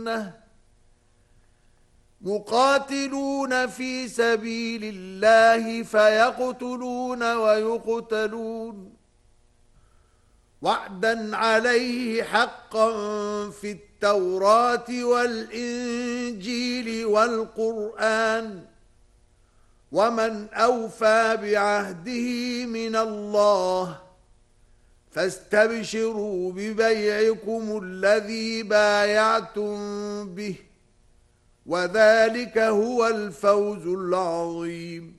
السنة يقاتلون في سبيل الله فيقتلون ويقتلون وعدا عليه حقا في التوراة والإنجيل والقرآن ومن أوفى بعهده من الله فاستبشروا ببيعكم الذي بايعتم به وذلك هو الفوز العظيم